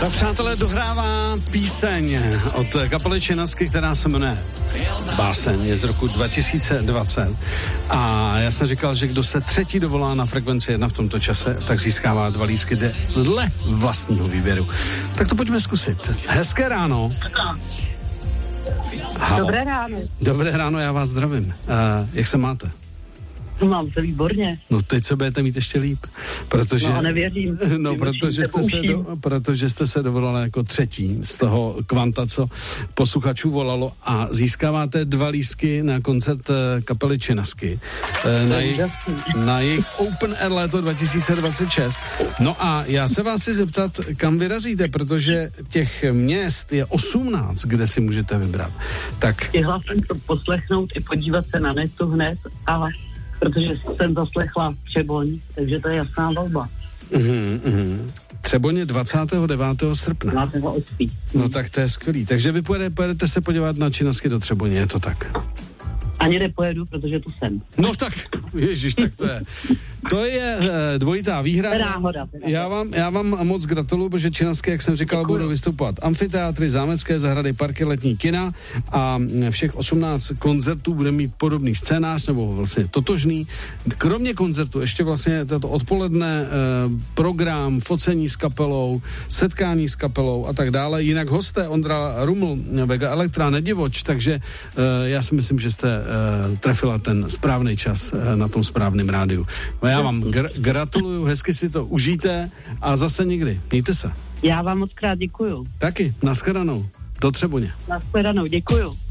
Tak přátelé, dohrává píseň od kapely Činasky, která se jmenuje Báseň, je z roku 2020. A já jsem říkal, že kdo se třetí dovolá na Frekvenci 1 v tomto čase, tak získává 2 lístky dle vlastního výběru. Tak to pojďme zkusit. Hezké ráno. Dobré ráno. Dobré ráno, já vás zdravím. Jak se máte? Mám se výborně. No teď se budete mít ještě líp, protože... No nevěřím. No, protože jste se dovolali jako třetí z toho kvanta, co posluchačů volalo, a získáváte 2 lístky na koncert kapely Činasky na jejich Open Air léto 2026. No a já se vás chci zeptat, kam vyrazíte, protože těch měst je 18, kde si můžete vybrat. Tak... Chtěla jsem to poslechnout i podívat se na netu hned, ale protože jsem zaslechla Třeboň, takže to je jasná volba. Třeboň je 29. srpna. 28. No tak to je skvělý. Takže vy pojedete se podívat na Činasky do Třeboně, je to tak? Ani nepojedu, protože tu jsem. No tak, ježiš, tak to je dvojitá výhra. Náhoda. Já vám moc gratuluju, protože Činasky, jak jsem říkal, budou vystupovat amfiteátry, zámecké zahrady, parky, letní kina a všech 18 koncertů bude mít podobný scénář, nebo vlastně totožný. Kromě koncertu ještě vlastně toto odpoledne program, focení s kapelou, setkání s kapelou a tak dále. Jinak hosté Ondra Ruml, Vega Elektra, Nedivoč, takže já si myslím, že jste trefila ten správný čas na tom správném rádiu. Já vám gratuluju, hezky si to užijte a zase někdy. Mějte se. Já vám moc krát děkuju. Taky, nashledanou. Do Třeboně. Nashledanou, děkuju.